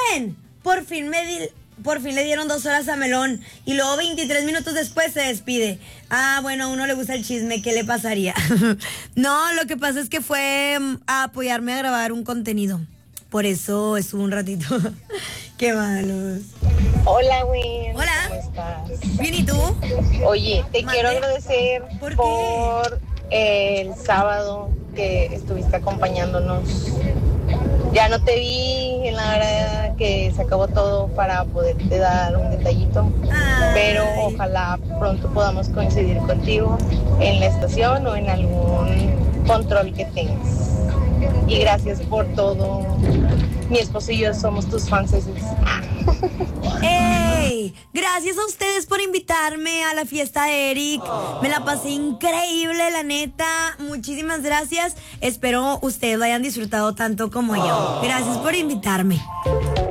creen? Por fin le dieron 2 horas a Melón y luego 23 minutos después se despide. Bueno, a uno le gusta el chisme, ¿qué le pasaría? No, lo que pasa es que fue a apoyarme a grabar un contenido. Por eso estuvo un ratito. Qué malos. Hola, Gwen. Hola. ¿Cómo estás? Bien, ¿y tú? Oye, te ¿Mande? quiero agradecer ¿Por qué? por el sábado que estuviste acompañándonos. Ya no te vi en la hora que se acabó todo para poderte dar un detallito, pero ojalá pronto podamos coincidir contigo en la estación o en algún control que tengas. Y gracias por todo. Mi esposo y yo somos tus fans. ¡Ey! Gracias a ustedes por invitarme a la fiesta de Eric. Me la pasé increíble, la neta. Muchísimas gracias. Espero ustedes lo hayan disfrutado tanto como yo. Gracias por invitarme.